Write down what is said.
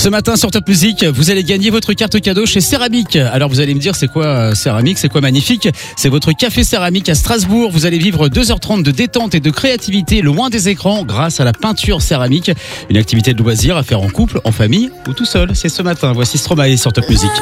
Ce matin sur Top Music, vous allez gagner votre carte cadeau chez Céramique. Alors vous allez me dire, c'est quoi Céramique? C'est quoi Magnifique? C'est votre café Céramique à Strasbourg. Vous allez vivre 2h30 de détente et de créativité loin des écrans grâce à la peinture céramique. Une activité de loisir à faire en couple, en famille ou tout seul. C'est ce matin. Voici Stromae sur Top Music.